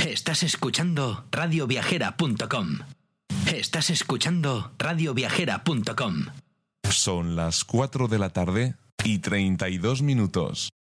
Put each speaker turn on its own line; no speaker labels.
Estás escuchando radioviajera.com. Estás escuchando radioviajera.com.
Son las 4 de la tarde y 32 minutos.